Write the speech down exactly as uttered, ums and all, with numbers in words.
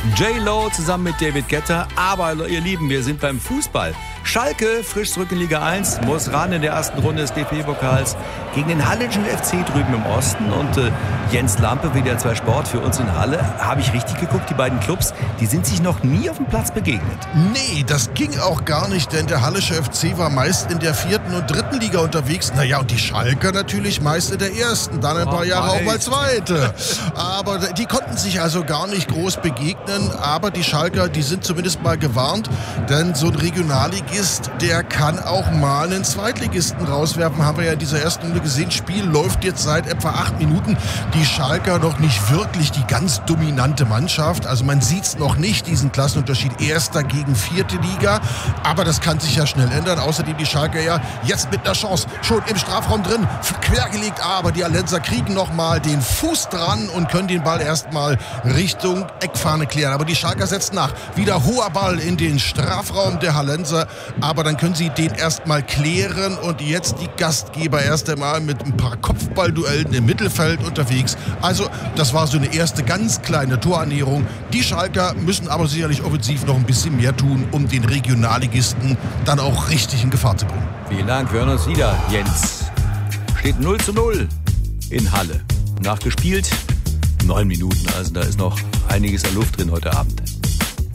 J-Lo zusammen mit David Guetta. Aber ihr Lieben, wir sind beim Fußball. Schalke, frisch zurück in Liga eins, muss ran in der ersten Runde des D F B-Pokals gegen den Hallenschen F C drüben im Osten. Und äh, Jens Lampe, W D R zwei Sport für uns in Halle. Habe ich richtig geguckt, die beiden Clubs, die sind sich noch nie auf dem Platz begegnet. Nee, das ging auch gar nicht, denn der Hallische F C war meist in der vierten und dritten Liga unterwegs. Naja, und die Schalker natürlich meist in der ersten, dann ein paar oh, Jahre auch mal zweite. Aber die konnten sich also gar nicht groß begegnen. Aber die Schalker, die sind zumindest mal gewarnt, denn so ein Regionalligist, der kann auch mal einen Zweitligisten rauswerfen. Haben wir ja in dieser ersten Runde gesehen. Spiel läuft jetzt seit etwa acht Minuten. Die Schalker noch nicht wirklich die ganz dominante Mannschaft. Also man sieht es noch nicht, diesen Klassenunterschied Erster gegen vierte Liga. Aber das kann sich ja schnell ändern. Außerdem die Schalker ja jetzt mit einer Chance schon im Strafraum drin, quergelegt. Aber die Hallenser kriegen noch mal den Fuß dran und können den Ball erstmal Richtung Eckfahne klären. Aber die Schalker setzen nach. Wieder hoher Ball in den Strafraum der Hallenser. Aber dann können sie den erstmal klären und jetzt die Gastgeber erst einmal mit ein paar Kopfballduellen im Mittelfeld unterwegs. Also das war so eine erste ganz kleine Torannäherung. Die Schalker müssen aber sicherlich offensiv noch ein bisschen mehr tun, um den Regionalligisten dann auch richtig in Gefahr zu bringen. Vielen Dank, wir hören uns wieder, Jens. Steht null zu null in Halle. Nachgespielt neun Minuten, also da ist noch einiges an Luft drin heute Abend.